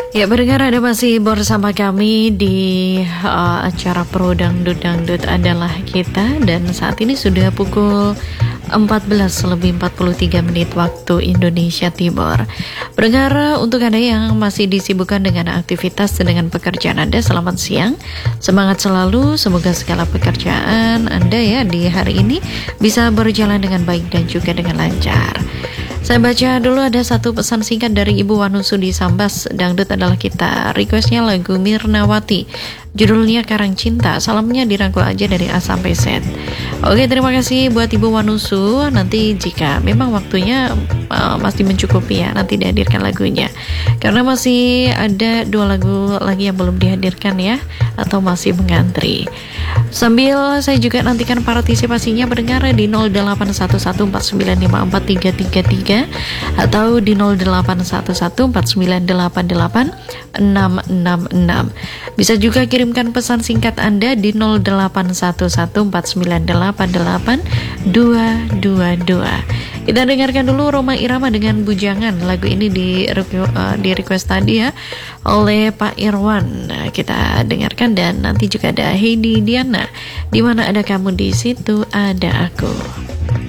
Ya, pendengar, ada masih bersama kami di acara Pro Dangdut Dangdut adalah kita, dan saat ini sudah pukul 14:43 waktu Indonesia Timur. Pendengar, untuk Anda yang masih disibukkan dengan aktivitas dengan pekerjaan Anda, selamat siang. Semangat selalu, semoga segala pekerjaan Anda ya di hari ini bisa berjalan dengan baik dan juga dengan lancar. Saya baca dulu, ada satu pesan singkat dari Ibu Wanusu di Sambas. Dangdut adalah kita. Requestnya lagu Mirnawati, judulnya Karang Cinta. Salamnya dirangkul aja dari A sampai Z. Oke, terima kasih buat Ibu Wanusu. Nanti jika memang waktunya masih mencukupi ya, nanti dihadirkan lagunya. Karena masih ada 2 lagu lagi yang belum dihadirkan ya, atau masih mengantri. Sambil saya juga nantikan partisipasinya pendengar di 0811495433 atau di 08114988 Bisa juga kirimkan pesan singkat Anda di 08114988 Kita dengarkan dulu Rhoma Irama dengan Bujangan. Lagu ini di request tadi ya oleh Pak Irwan. Kita dengarkan, dan nanti juga ada Heidi Diana, Di Mana Ada Kamu, Di Situ Ada Aku.